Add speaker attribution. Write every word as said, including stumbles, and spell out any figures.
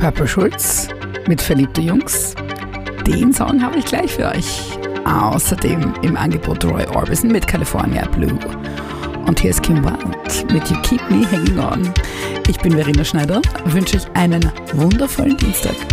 Speaker 1: Purple Schulz mit Verliebte Jungs. Den Song habe ich gleich für euch. Außerdem im Angebot Roy Orbison mit California Blue. Und hier ist Kim Wilde mit You Keep Me Hanging On. Ich bin Verena Schneider, wünsche euch einen wundervollen Dienstag.